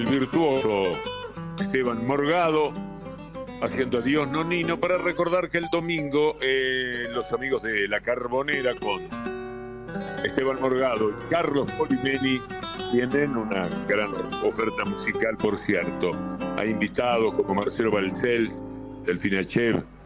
el virtuoso Esteban Morgado, haciendo Adiós Nonino, para recordar que el domingo los amigos de La Carbonera con Esteban Morgado y Carlos Polimeni tienen una gran oferta musical, por cierto. Hay invitados como Marcelo Balcells, Delfina Chev,